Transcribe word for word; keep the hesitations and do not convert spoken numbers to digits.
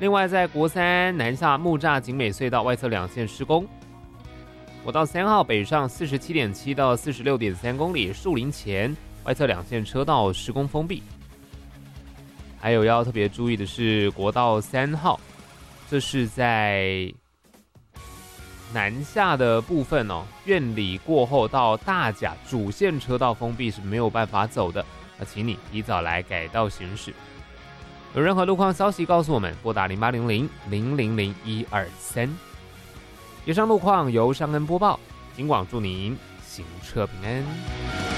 另外，在国三南下木栅景美隧道外侧两线施工。国道三号北上 四十七点七 到 四十六点三 公里，树林前外侧两线车道施工封闭。还有要特别注意的是国道三号，这是在南下的部分哦，院里过后到大甲主线车道封闭是没有办法走的，那请你提早来改道行驶。有任何路况消息告诉我们，拨打零八零零零零零一二三。以上路况由尚恩播报，警广祝您行车平安。